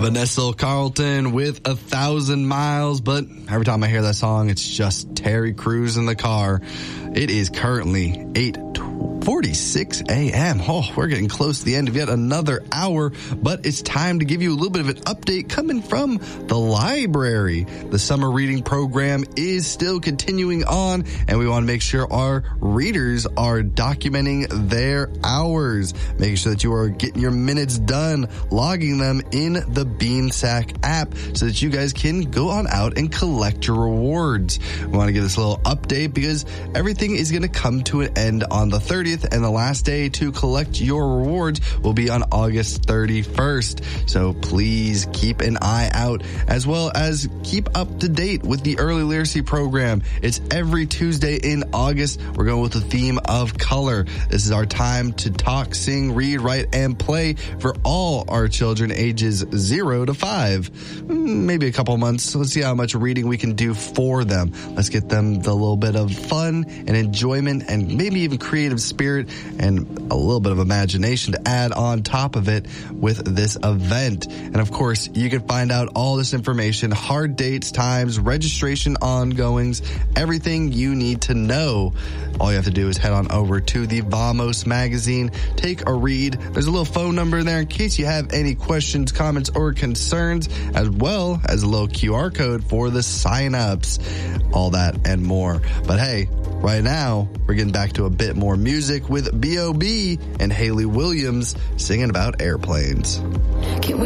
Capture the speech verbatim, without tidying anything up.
Vanessa Carlton with A Thousand Miles, but every time I hear that song, it's just Terry Crews in the car. It is currently eight forty-six a.m. Oh, we're getting close to the end of yet another hour, but it's time to give you a little bit of an update coming from the library. The summer reading program is still continuing on, and we want to make sure our readers are documenting their hours, making sure that you are getting your minutes done, logging them in the Beansack app so that you guys can go on out and collect your rewards. We want to give this a little update because everything is going to come to an end on the thirtieth, and the last day to collect your rewards will be on August thirty-first. So please keep an eye out, as well as keep up to date with the early literacy program. It's every Tuesday in August. We're going with the theme of color. This is our time to talk, sing, read, write, and play for all our children ages zero to five. Maybe a couple months. Let's see how much reading we can do for them. Let's get them the little bit of fun and enjoyment and maybe even creative spirit and a little bit of imagination to add on top of it with this event. And of course, you can find out all this information, hard dates, times, registration ongoings, everything you need to know. All you have to do is head on over to the Vamos magazine, take a read. There's a little phone number there in case you have any questions, comments, or concerns, as well as a little Q R code for the sign-ups. All that and more. But hey, right now, we're getting back to a bit more music with B O B and Haley Williams singing about airplanes. Can we